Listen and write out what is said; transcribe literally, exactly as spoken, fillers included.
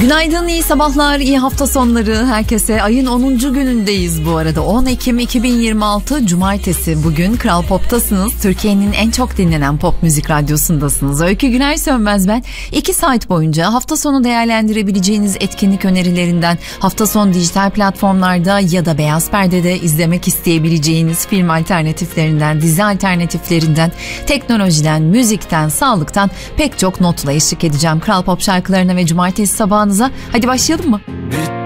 Günaydın, iyi sabahlar, iyi hafta sonları herkese. Ayın onuncu günündeyiz bu arada. on Ekim iki bin yirmi altı Cumartesi. Bugün Kral Pop'tasınız. Türkiye'nin en çok dinlenen pop müzik radyosundasınız. Öykü Güner Sönmez ben. iki saat boyunca hafta sonu değerlendirebileceğiniz etkinlik önerilerinden, hafta sonu dijital platformlarda ya da Beyaz Perde'de izlemek isteyebileceğiniz film alternatiflerinden, dizi alternatiflerinden, teknolojiden, müzikten, sağlıktan pek çok notla eşlik edeceğim Kral Pop şarkılarına ve cumartesi sabahınıza. Hadi başlayalım mı?